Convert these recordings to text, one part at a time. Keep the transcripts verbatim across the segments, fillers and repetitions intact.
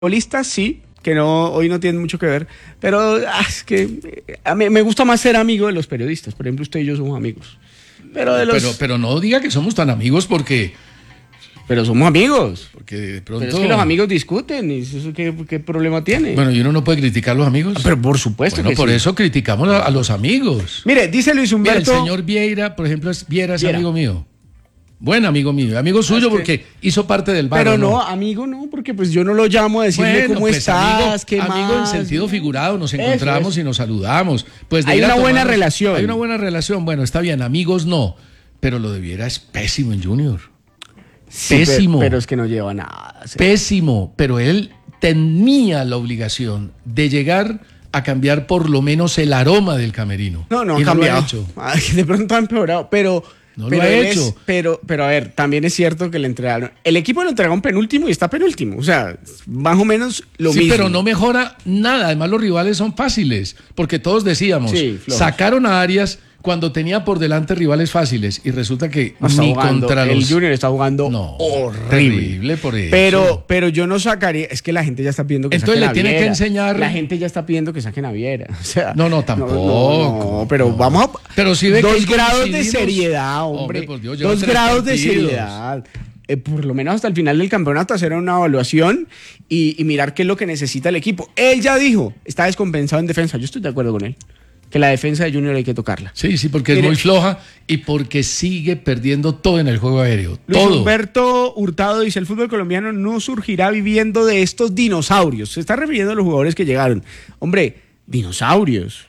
Futbolistas sí, que no hoy no tienen mucho que ver, pero ah, es que a mí me gusta más ser amigo de los periodistas. Por ejemplo, usted y yo somos amigos. Pero de los pero, pero no diga que somos tan amigos porque pero somos amigos. porque de pronto Pero es que los amigos discuten y eso qué, qué problema tiene. Bueno, y uno no puede criticar a los amigos. Ah, pero por supuesto bueno, que por sí. eso criticamos a, a los amigos. Mire, dice Luis Mira, Humberto. el señor Vieira, por ejemplo, es Vieira es Viera. amigo mío. Buen amigo mío, amigo suyo Es que- porque hizo parte del bar. Pero ¿o no, amigo no, porque pues yo no lo llamo a decirle Bueno, cómo pues, estás, amigo, qué amigo más. en sentido figurado, nos Eso, encontramos eso. y nos saludamos. Pues de Hay ir a una buena tomarnos- relación. Hay una buena relación, bueno, está bien, amigos no, pero lo de Viera es pésimo en Junior. Sí, Pésimo. Pero, pero es que no lleva nada. Sí. Pésimo, pero él tenía la obligación de llegar a cambiar por lo menos el aroma del camerino. No, no Y ha cambiado. lo ha hecho. Ay, de pronto ha empeorado, pero... No lo pero ha él hecho. es- pero, pero a ver, también es cierto que le entregaron... El equipo le entregaron penúltimo y está penúltimo. O sea, más o menos lo Sí, mismo. pero no mejora nada. Además, los rivales son fáciles, porque todos decíamos, Sí, flojos. sacaron a Arias cuando tenía por delante rivales fáciles y resulta que No, está ni jugando, contra los... el Junior está jugando No, horrible. terrible por eso. Pero, pero yo no sacaría... Es que la gente ya está pidiendo que Entonces saquen le a tiene que Viera. enseñar- La gente ya está pidiendo que saquen a Viera. O sea, No, no, tampoco. No, no, pero No. vamos a... Pero sí ve que Dos grados de coincidimos. seriedad, hombre. Hombre, por Dios, lleva Dos tres grados de partidos. seriedad. Eh, por lo menos hasta el final del campeonato hacer una evaluación y, y mirar qué es lo que necesita el equipo. Él ya dijo, está descompensado en defensa. Yo estoy de acuerdo con él. Que la defensa de Junior hay que tocarla. Sí, sí, porque Mire- es muy floja y porque sigue perdiendo todo en el juego aéreo. Luis todo. Humberto Hurtado dice, el fútbol colombiano no surgirá viviendo de estos dinosaurios. Se está refiriendo a los jugadores que llegaron. Hombre, dinosaurios.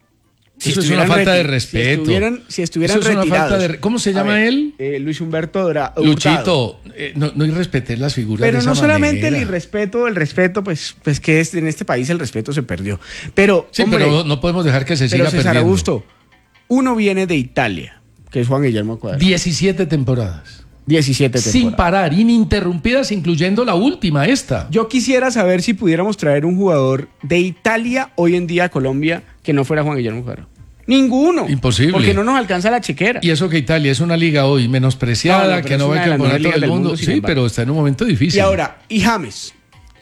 Eso es una estuvieran falta de reti- respeto. Si estuvieran, si estuvieran Eso es una retirados. falta de re- ¿Cómo se A llama ver, él? eh, Luis Humberto Dra- Hurtado. Luchito, eh, no, no irrespetes las figuras Pero de esa no solamente manera. el irrespeto, el respeto, pues, pues que es, en este país el respeto se perdió. Pero, Sí, hombre, pero no podemos dejar que se pero siga César perdiendo. Augusto, uno viene de Italia, que es Juan Guillermo Cuadrado. diecisiete temporadas. diecisiete temporadas. Sin parar, ininterrumpidas, incluyendo la última, esta. Yo quisiera saber si pudiéramos traer un jugador de Italia hoy en día a Colombia que no fuera Juan Guillermo Cuadrado. Ninguno. Imposible. Porque no nos alcanza la chequera. Y eso que Italia es una liga hoy menospreciada, No, no, pero que es no va una a de las mejores campeonato ligas del del mundo. mundo, sin Sí, embargo. pero está en un momento difícil. Y ahora, y James,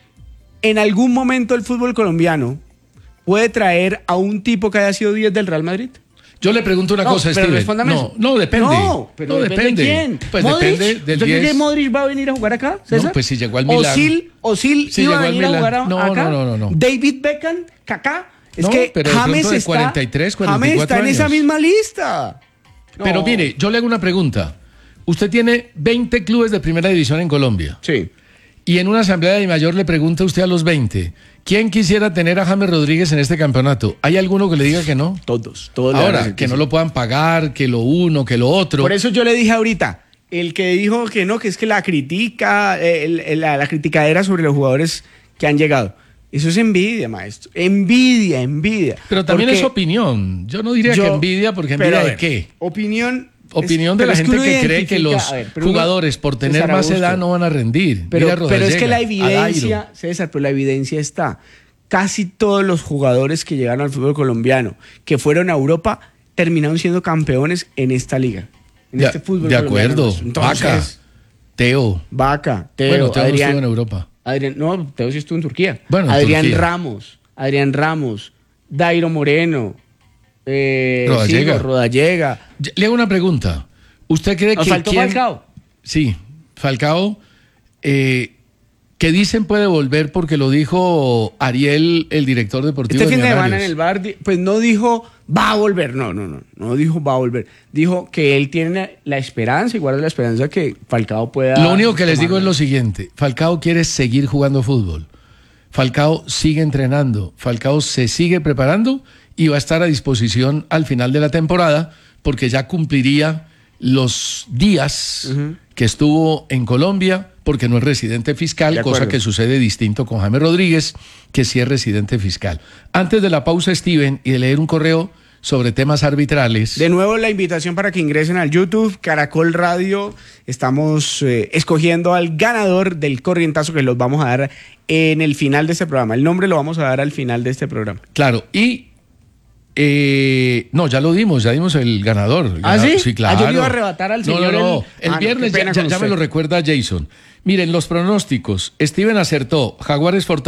en algún momento el fútbol colombiano puede traer a un tipo que haya sido diez del Real Madrid. Yo le pregunto una No, cosa, pero Steven. respóndame No, eso. no, depende. No, pero no depende, de quién. Pues ¿Modric? depende del ¿Usted cree diez. que Modric va a venir a jugar acá, César? No, pues si llegó al Milán. Osil, Osil Si iba a llegó al venir a Milán. jugar a- No, acá. no, no, no, no. David Beckham, Kaká. Es No, que pero de James pronto de está, cuarenta y tres, cuarenta y James cuatro está en esa años. misma lista. No. Pero mire, yo le hago una pregunta. Usted tiene veinte clubes de primera división en Colombia. Sí. Y en una asamblea de mayor le pregunta usted a los veinte, ¿quién quisiera tener a James Rodríguez en este campeonato? ¿Hay alguno que le diga que no? Todos, todos. le van a Ahora, decir que no sí. lo puedan pagar, que lo uno, que lo otro. Por eso yo le dije ahorita, el que dijo que no, que es que la critica, eh, el- el- la, la criticadera sobre los jugadores que han llegado. Eso es envidia, maestro. Envidia, envidia. Pero también Porque es opinión. Yo no diría yo- que envidia, porque pero, envidia a de ver, qué. Opinión. Opinión es- de pero la es gente uno que cree que identifica- los a ver, pero uno- jugadores por tener César más Augusto, edad no van a rendir. Pero, Mira a pero es que la Rodallega, a evidencia, Dairo. César, pero la evidencia está. Casi todos los jugadores que llegaron al fútbol colombiano, que fueron a Europa, terminaron siendo campeones en esta liga. En De, este fútbol de colombiano. acuerdo. Entonces, Vaca, Teo. Vaca, Teo, Bueno, Teo no Adrián, estuvo en Europa. Adrián, no, Teo sí estuvo en Turquía. Bueno, en Adrián Turquía. Ramos, Adrián Ramos, Dairo Moreno, eh, Rodallega. sigo, Rodallega. Ya- Le hago una pregunta. ¿Usted cree Nos que faltó quién- Falcao. Sí, Falcao, eh, que dicen puede volver porque lo dijo Ariel, el director deportivo Este de fin de semana en Millonarios. el bar, di- pues no dijo va a volver, no, no, no, no dijo va a volver. Dijo que él tiene la esperanza y guarda la esperanza que Falcao pueda. Lo único que les digo es tomarla. lo siguiente. Falcao quiere seguir jugando fútbol. Falcao sigue entrenando. Falcao se sigue preparando y va a estar a disposición al final de la temporada porque ya cumpliría los días Ujú. que estuvo en Colombia porque no es residente fiscal, De cosa acuerdo. que sucede distinto con James Rodríguez, que sí es residente fiscal. Antes de la pausa, Steven, y de leer un correo sobre temas arbitrales. De nuevo la invitación para que ingresen al YouTube, Caracol Radio. Estamos eh, escogiendo al ganador del corrientazo que los vamos a dar en el final de este programa. El nombre lo vamos a dar al final de este programa. Claro, y Eh, no, ya lo dimos, ya dimos el ganador. El ¿Ah, ganador, sí? Sí, claro. Ah, yo le iba a arrebatar al señor No, no, no. el- El Ah, no, viernes qué ya, pena ya- con ya me usted. lo recuerda Jason. Miren, los pronósticos. Steven acertó. Jaguares Fortaleza.